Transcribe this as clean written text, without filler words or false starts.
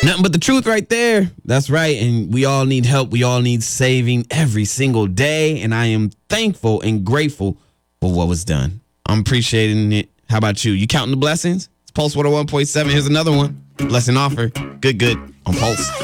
Nothing but the truth right there. That's right. And we all need help. We all need saving every single day. And I am thankful and grateful for what was done. I'm appreciating it. How about you? You counting the blessings? It's Pulse 101.7. Here's another one. Blessing offer. Good on Pulse.